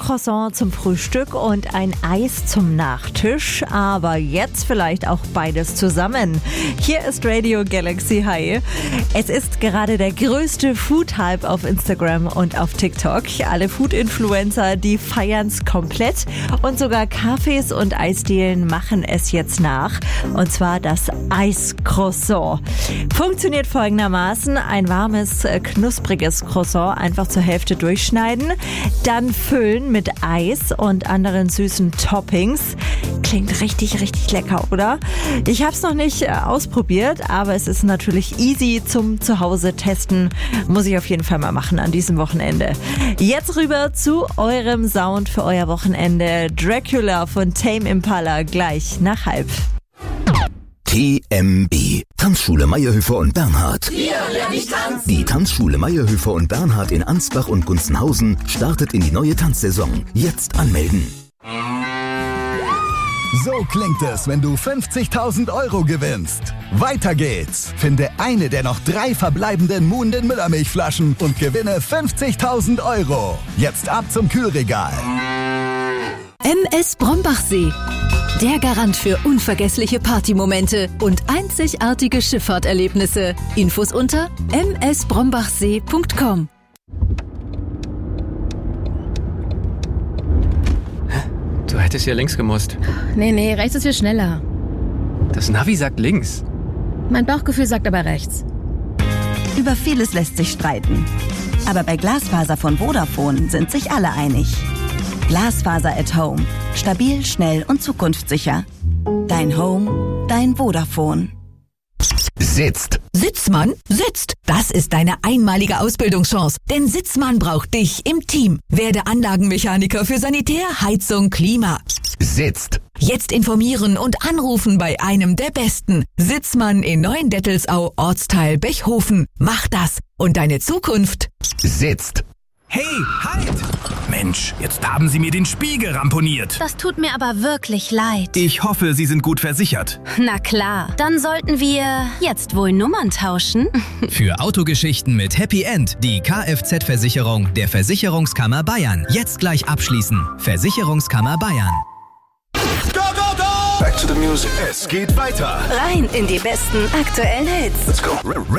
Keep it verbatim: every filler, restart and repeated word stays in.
Croissant zum Frühstück und ein Eis zum Nachtisch, aber jetzt vielleicht auch beides zusammen. Hier ist Radio Galaxy. Hi. Es ist gerade der größte Food-Hype auf Instagram und auf TikTok. Alle Food-Influencer, die feiern es komplett und sogar Cafés und Eisdielen machen es jetzt nach. Und zwar das Eiscroissant. Funktioniert folgendermaßen: ein warmes, knuspriges Croissant einfach zur Hälfte durchschneiden, dann füllen mit Eis und anderen süßen Toppings. Klingt richtig, richtig lecker, oder? Ich habe es noch nicht äh, ausprobiert, aber es ist natürlich easy zum Zuhause testen. Muss ich auf jeden Fall mal machen an diesem Wochenende. Jetzt rüber zu eurem Sound für euer Wochenende. Dracula von Tame Impala gleich nach halb. T M B. Tanzschule Meyerhöfer und Bernhard. Hier lerne ich tanzen. Die Tanzschule Meyerhöfer und Bernhard in Ansbach und Gunzenhausen startet in die neue Tanzsaison. Jetzt anmelden. So klingt es, wenn du fünfzigtausend Euro gewinnst. Weiter geht's. Finde eine der noch drei verbleibenden Muhnden Müllermilchflaschen und gewinne fünfzigtausend Euro. Jetzt ab zum Kühlregal. M S Brombachsee. Der Garant für unvergessliche Partymomente und einzigartige Schifffahrterlebnisse. Infos unter m s brombachsee punkt com. Du hättest ja links gemusst. Nee, nee, rechts ist viel schneller. Das Navi sagt links. Mein Bauchgefühl sagt aber rechts. Über vieles lässt sich streiten. Aber bei Glasfaser von Vodafone sind sich alle einig. Glasfaser at Home. Stabil, schnell und zukunftssicher. Dein Home, dein Vodafone. Sitzt. Sitzmann sitzt. Das ist deine einmalige Ausbildungschance. Denn Sitzmann braucht dich im Team. Werde Anlagenmechaniker für Sanitär, Heizung, Klima. Sitzt. Jetzt informieren und anrufen bei einem der Besten. Sitzmann in Neuendettelsau, Ortsteil Bechhofen. Mach das und deine Zukunft sitzt. Hey, halt! Mensch, jetzt haben Sie mir den Spiegel ramponiert. Das tut mir aber wirklich leid. Ich hoffe, Sie sind gut versichert. Na klar, dann sollten wir jetzt wohl Nummern tauschen. Für Autogeschichten mit Happy End die Kfz-Versicherung der Versicherungskammer Bayern. Jetzt gleich abschließen. Versicherungskammer Bayern. Go, go, go! Back to the music. Es geht weiter. Rein in die besten aktuellen Hits. Let's go.